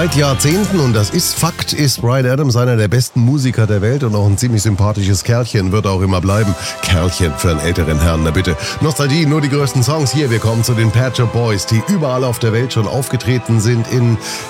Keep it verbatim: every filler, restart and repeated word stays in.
Seit Jahrzehnten, und das ist Fakt, ist Bryan Adams einer der besten Musiker der Welt und auch ein ziemlich sympathisches Kerlchen, wird auch immer bleiben. Kerlchen für einen älteren Herrn, na bitte. Nostalgie, nur die größten Songs. Hier, wir kommen zu den Pet Shop Boys, die überall auf der Welt schon aufgetreten sind in